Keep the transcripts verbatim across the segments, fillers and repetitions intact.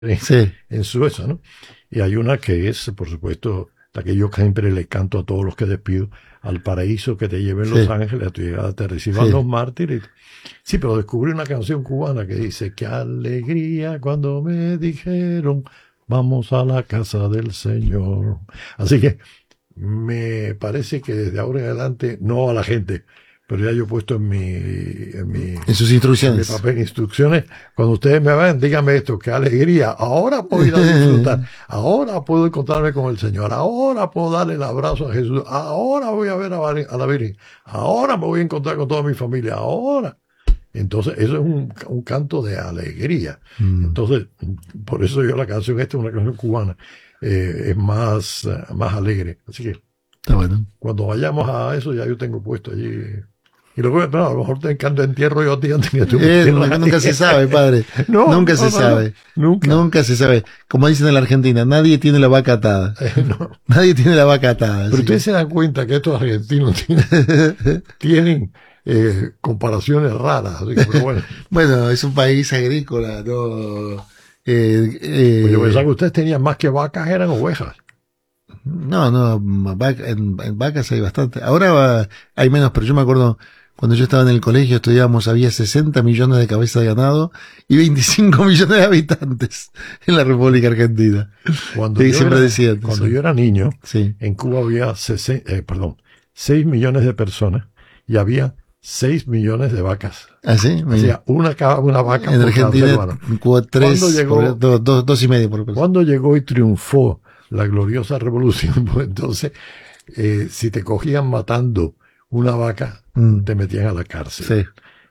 sí. en su eso, ¿no? Y hay una que es, por supuesto, la que yo siempre le canto a todos los que despido: al paraíso que te lleven los sí. ángeles, a tu llegada te reciban sí. los mártires. Sí, pero descubrí una canción cubana que dice: qué alegría cuando me dijeron vamos a la casa del Señor. Así que me parece que desde ahora en adelante, no a la gente, pero ya yo he puesto en mi, en mi, en sus instrucciones. En mi papel, instrucciones. Cuando ustedes me vean, díganme esto: qué alegría. Ahora puedo ir a disfrutar. Ahora puedo encontrarme con el Señor. Ahora puedo darle el abrazo a Jesús. Ahora voy a ver a la Virgen. Ahora me voy a encontrar con toda mi familia. Ahora. Entonces, eso es un, un canto de alegría. Mm. Entonces, por eso yo la canción esta es una canción cubana. Eh, es más, uh, más alegre. Así que, está bueno. Cuando vayamos a eso, ya yo tengo puesto allí. Y luego, no, a lo mejor te encanta entierro yo a ti antes que tú. Eh, nunca, nunca se sabe, padre. No, nunca no, se no, sabe. No, nunca. Nunca se sabe. Como dicen en la Argentina, nadie tiene la vaca atada. Eh, no. Nadie tiene la vaca atada. Pero ustedes se dan cuenta que estos argentinos tienen, tienen eh, comparaciones raras. Así que, pero bueno. Bueno, es un país agrícola, no. Eh, eh, pues yo pensaba que ustedes tenían más que vacas, eran ovejas. No, no, vaca, en, en vacas hay bastante. Ahora va, hay menos, pero yo me acuerdo cuando yo estaba en el colegio, estudiábamos, había sesenta millones de cabezas de ganado y veinticinco millones de habitantes en la República Argentina. Cuando, yo siempre era, decían, cuando sí. yo era niño, sí. en Cuba había sesen, eh, perdón, seis millones de personas y había seis millones de vacas. ¿Ah, sí? O sea, una, una vaca en por Argentina, cada en Cuba, tres, llegó, por, dos, dos, dos y medio por persona. Cuando llegó y triunfó la gloriosa revolución, pues entonces, eh, si te cogían matando una vaca, mm. te metían a la cárcel. Sí.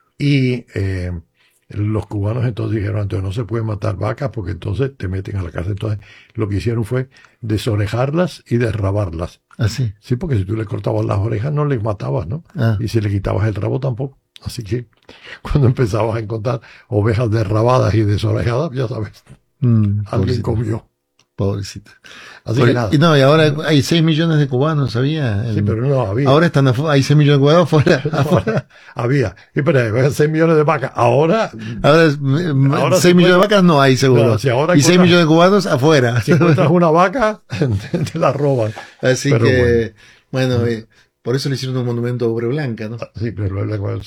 Y eh, los cubanos entonces dijeron: entonces no se puede matar vacas porque entonces te meten a la cárcel. Entonces lo que hicieron fue desorejarlas y desrabarlas. ¿Ah, sí? Sí, porque si tú le cortabas las orejas no les matabas, ¿no? Ah. Y si le quitabas el rabo tampoco. Así que cuando empezabas a encontrar ovejas desrabadas y desorejadas, ya sabes, mm, alguien comió. Pobrecita. Así Por, que nada. Y no, y ahora hay seis millones de cubanos, ¿sabía? Sí, pero no había. Ahora están afuera, hay seis millones de cubanos afuera. No, afuera. Había. Y pero seis millones de vacas. Ahora. Ahora, ahora seis millones de vacas no hay, seguro. No, si ahora y seis millones de cubanos afuera. Si encuentras una vaca, te la roban. Así pero que, bueno, bueno eh, por eso le hicieron un monumento a Obra Blanca, ¿no? Sí, pero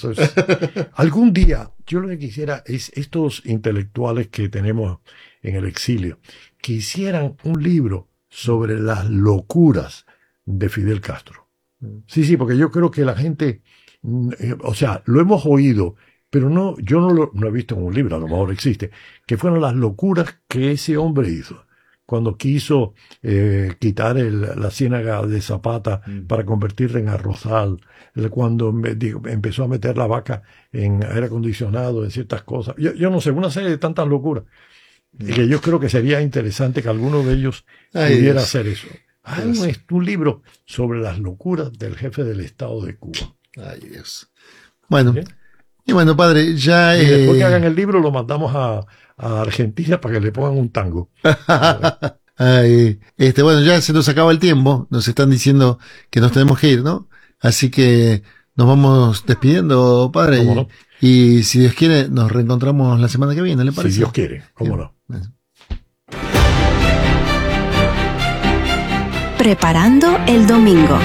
algún día, yo lo que quisiera es estos intelectuales que tenemos en el exilio, que hicieran un libro sobre las locuras de Fidel Castro. Sí, sí, porque yo creo que la gente, eh, o sea, lo hemos oído, pero no, yo no lo no he visto en un libro, a lo mejor existe, que fueron las locuras que ese hombre hizo. Cuando quiso eh, quitar el, la ciénaga de Zapata mm. para convertirla en arrozal, cuando me, digo, empezó a meter la vaca en aire acondicionado, en ciertas cosas. Yo, yo no sé, una serie de tantas locuras. Mm. Que yo creo que sería interesante que alguno de ellos Ay, pudiera Dios. hacer eso. Hay un, un libro sobre las locuras del jefe del Estado de Cuba. Ay, Dios. Bueno, ¿sí? Y bueno, padre, ya... Y eh... después que hagan el libro lo mandamos a... a Argentina para que le pongan un tango. Ay, este, bueno, ya se nos acaba el tiempo, nos están diciendo que nos tenemos que ir, ¿no? Así que nos vamos despidiendo, padre. ¿Cómo no? Y, y si Dios quiere, nos reencontramos la semana que viene, ¿le parece? Si Dios quiere, ¿cómo no? Preparando el domingo.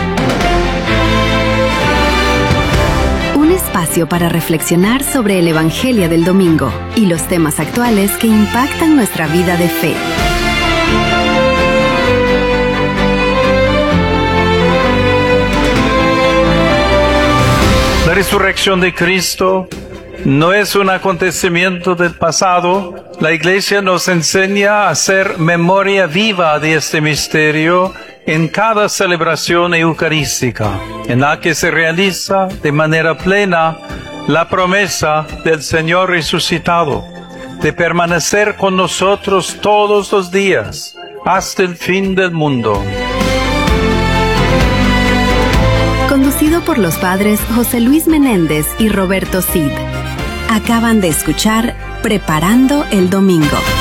Un espacio para reflexionar sobre el Evangelio del domingo y los temas actuales que impactan nuestra vida de fe. La resurrección de Cristo no es un acontecimiento del pasado. La Iglesia nos enseña a hacer memoria viva de este misterio en cada celebración eucarística, en la que se realiza de manera plena la promesa del Señor resucitado, de permanecer con nosotros todos los días, hasta el fin del mundo. Conducido por los padres José Luis Menéndez y Roberto Cid. Acaban de escuchar Preparando el Domingo.